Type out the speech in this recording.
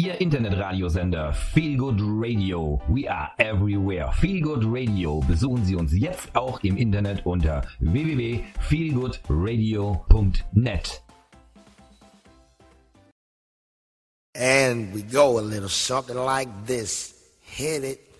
Ihr Internetradiosender Feel Good Radio. We are everywhere. Feel Good Radio. Besuchen Sie uns jetzt auch im Internet unter www.feelgoodradio.net. And we go a little something like this. Hit it.